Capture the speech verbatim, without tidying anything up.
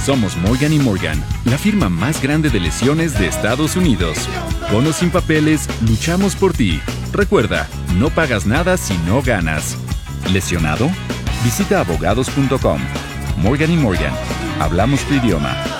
Somos Morgan y Morgan, la firma más grande de lesiones de Estados Unidos. Con o sin papeles, luchamos por ti. Recuerda, no pagas nada si no ganas. ¿Lesionado? Visita abogados punto com. Morgan y Morgan. Hablamos tu idioma.